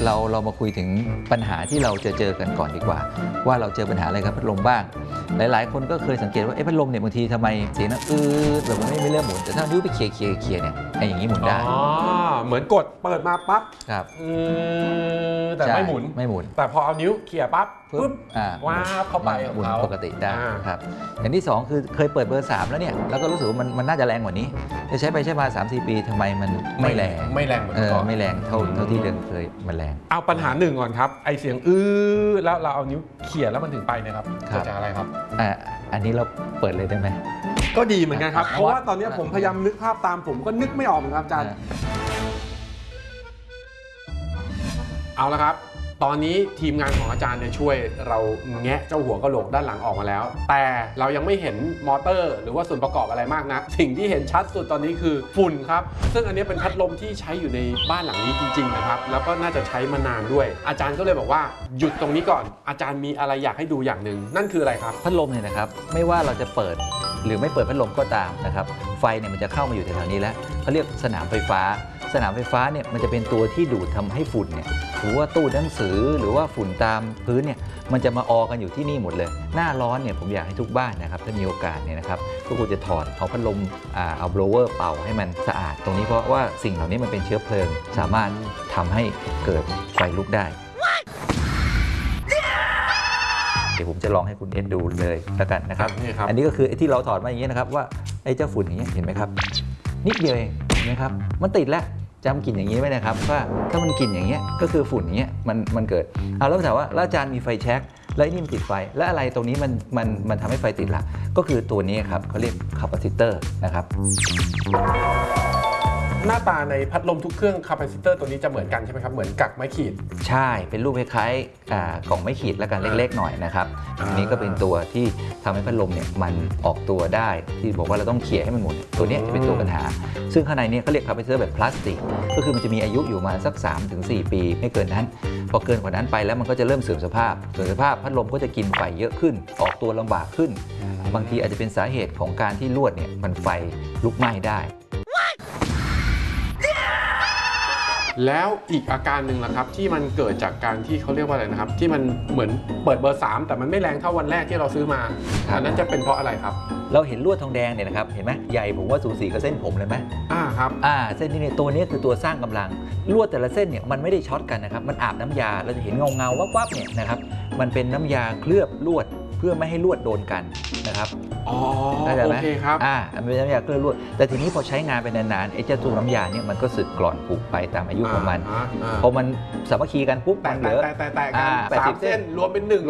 เรามาคุยถึงปัญหาที่เราเจอกันก่อนดีกว่าว่าเราเจอปัญหาอะไรกับพัดลมบ้างหลายๆคนก็เคยสังเกตว่าพัดลมเนี่ยบางทีทำไมเสียงแบบมันไม่เริ่มหมุนแต่ถ้านิ้วไปเคลียร์เนี่ยไอ้อย่างนี้หมุนได้อ๋อเหมือนกดเปิดมาปั๊บครับแต่ไม่หมุนแต่พอเอานิ้วเขี่ยปั๊บปุ๊บว้าเข้าไปหมุนปกติได้ครับอย่างที่2คือเคยเปิดเบอร์3แล้วเนี่ยแล้วก็รู้สึกว่ามันน่าจะแรงกว่านี้จะใช้ไปใช้มา 3-4 ปีทำไมมันไม่แรงเหมือนก่อนไม่แรงเท่าที่เดิมเคยมันแรงเอาปัญหา1ก่อนครับไอเสียงแล้วเราเอานิ้วเขี่ยแล้วมันถึงไปนะครับเกิดจากอะไรครับอันนี้เราเปิดเลยได้ไหมก็ดีเหมือนกันครับเพราะว่าตอนนี้ผมพยายามนึกภาพตามผมก็นึกไม่ออกเหมือนกันอาจารย์เอาละครับตอนนี้ทีมงานของอาจารย์เนี่ยช่วยเราแงะเจ้าหัวกะโหลกด้านหลังออกมาแล้วแต่เรายังไม่เห็นมอเตอร์หรือว่าส่วนประกอบอะไรมากนักสิ่งที่เห็นชัดสุดตอนนี้คือฝุ่นครับซึ่งอันนี้เป็นพัดลมที่ใช้อยู่ในบ้านหลังนี้จริงๆนะครับแล้วก็น่าจะใช้มานานด้วยอาจารย์ก็เลยบอกว่าหยุดตรงนี้ก่อนอาจารย์มีอะไรอยากให้ดูอย่างหนึ่งนั่นคืออะไรครับพัดลมเนี่ยนะครับไม่ว่าเราจะเปิดหรือไม่เปิดพัดลมก็ตามนะครับไฟเนี่ยมันจะเข้ามาอยู่แถวๆนี้แล้วเขาเรียกสนามไฟฟ้าเนี่ยมันจะเป็นตัวที่ดูดทำให้ฝุ่นเนี่ยหรือว่าตู้หนังสือหรือว่าฝุ่นตามพื้นเนี่ยมันจะมาออกันอยู่ที่นี่หมดเลยหน้าร้อนเนี่ยผมอยากให้ทุกบ้านนะครับถ้ามีโอกาสเนี่ยนะครับก็ควรจะถอดเอาพัดลมเอาโบลเวอร์เป่าให้มันสะอาดตรงนี้เพราะว่าสิ่งเหล่านี้มันเป็นเชื้อเพลิงสามารถทำให้เกิดไฟลุกได้เดี๋ยวผมจะลองให้คุณเอ็นดูเลยแล้วกันนะครับอันนี้ก็คือที่เราถอดมาอย่างนี้นะครับว่าไอ้เจ้าฝุ่นอย่างนี้เห็นไหมครับนิดเดียวเองเห็นไหมครับมันติดแล้วจำกลิ่นอย่างนี้ไว้นะครับว่าถ้ามันกลิ่นอย่างเงี้ยก็คือฝุ่นอย่างเงี้ยมันเกิดแล้วถามว่าแล้วอาจารย์มีไฟแช็กแล้วนี่มันติดไฟและอะไรตรงนี้มันทำให้ไฟติดละก็คือตัวนี้ครับเขาเรียกคาปาซิเตอร์นะครับหน้าตาในพัดลมทุกเครื่องคาปาซิเตอร์ตัวนี้จะเหมือนกันใช่ไหมครับเหมือนกักไม้ขีดใช่เป็นรูปคล้ายๆกล่องไม้ขีดแล้วกันเล็กๆหน่อยนะครับอันนี้ก็เป็นตัวที่ทำให้พัดลมเนี่ยมันออกตัวได้ที่บอกว่าเราต้องเขี่ยให้มันหมุนตัวนี้จะเป็นตัวปัญหาซึ่งข้างในนี้เขาเรียกคาปาซิเตอร์แบบพลาสติกก็คือมันจะมีอายุอยู่มาสัก 3-4 ปีไม่เกินนั้นพอเกินกว่านั้นไปแล้วมันก็จะเริ่มเสื่อมสภาพพัดลมก็จะกินไฟเยอะขึ้นออกตัวลำบากขึ้นบางทีอาจจะเป็นสาเหตุของการที่ลวดเนี่ยมันไฟลุกไหม้ได้แล้วอีกอาการหนึ่งล่ะครับที่มันเกิดจากการที่เขาเรียกว่าอะไรนะครับที่มันเหมือนเปิดเบอร์3แต่มันไม่แรงเท่าวันแรกที่เราซื้อมาอันนั้นจะเป็นเพราะอะไรครับเราเห็นลวดทองแดงเนี่ยนะครับเห็นไหมใหญ่ผมว่าสูสีกับเส้นผมเลยไหมครับเส้นนี้เนี่ยตัวนี้คือตัวสร้างกำลังลวดแต่ละเส้นเนี่ยมันไม่ได้ช็อตกันนะครับมันอาบน้ำยาเราจะเห็นเงาวับเนี่ยนะครับมันเป็นน้ำยาเคลือบลวดเพื่อไม่ให้ลวดโดนกันนะครับโอเคครับมันเป็นน้ำยาเคลือบลวดแต่ทีนี้พอใช้งานไปนานๆไอ้เจ้าตัวน้ำยาเนี่ยมันก็สึกกร่อนผุไปตามอายุของมันพอมันสามัคคีกันปุ๊บมันเหลือแตกกัน30 เส้นรวมเป็น1